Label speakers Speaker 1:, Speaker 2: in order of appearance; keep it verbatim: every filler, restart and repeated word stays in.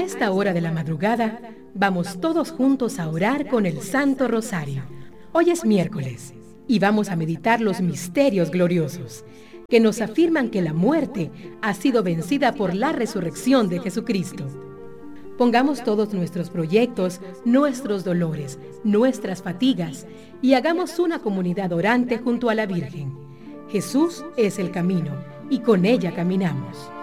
Speaker 1: A esta hora de la madrugada, vamos todos juntos a orar con el Santo Rosario. Hoy es miércoles y vamos a meditar los misterios gloriosos que nos afirman que la muerte ha sido vencida por la resurrección de Jesucristo. Pongamos todos nuestros proyectos, nuestros dolores, nuestras fatigas y hagamos una comunidad orante junto a la Virgen. Jesús es el camino y con ella caminamos.